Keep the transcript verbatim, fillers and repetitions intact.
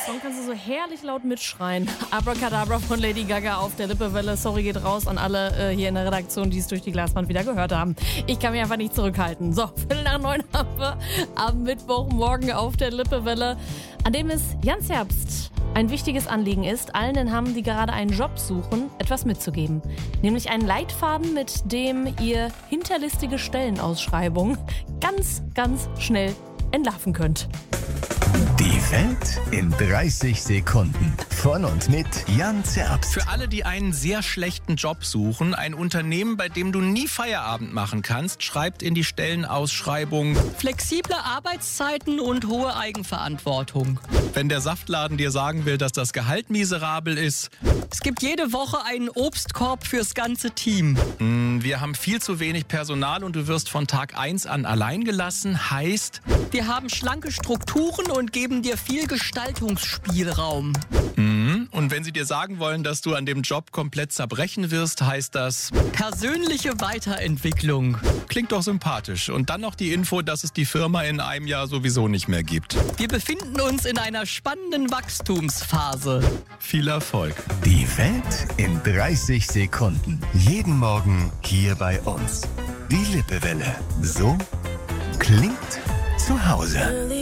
Song kannst du so herrlich laut mitschreien. Abracadabra von Lady Gaga auf der Lippewelle. Sorry geht raus an alle äh, hier in der Redaktion, die es durch die Glaswand wieder gehört haben. Ich kann mich einfach nicht zurückhalten. So, Viertel nach neun haben wir am Mittwochmorgen auf der Lippewelle, an dem es ganz Herbst ein wichtiges Anliegen ist, allen den Hamm, die gerade einen Job suchen, etwas mitzugeben. Nämlich einen Leitfaden, mit dem ihr hinterlistige Stellenausschreibungen ganz, ganz schnell entlarven könnt. Die Welt in dreißig Sekunden. Von und mit Jan Zerbst. Für alle, die einen sehr schlechten Job suchen, ein Unternehmen, bei dem du nie Feierabend machen kannst, schreibt in die Stellenausschreibung: flexible Arbeitszeiten und hohe Eigenverantwortung. Wenn der Saftladen dir sagen will, dass das Gehalt miserabel ist. Es gibt jede Woche einen Obstkorb fürs ganze Team. Mh, wir haben viel zu wenig Personal und du wirst von Tag eins an allein gelassen. Heißt, wir haben schlanke Strukturen und geben dir viel Gestaltungsspielraum. mh, und wenn sie dir sagen wollen, dass du an dem Job komplett zerbrechen wirst, heißt das Persönliche Weiterentwicklung. Klingt doch sympathisch. Und dann noch die Info, dass es die Firma in einem Jahr sowieso nicht mehr gibt. Wir befinden uns in einer spannenden Wachstumsphase. Viel Erfolg. Die Welt in dreißig Sekunden. Jeden Morgen hier bei uns. Die Lippewelle. So klingt zu Hause.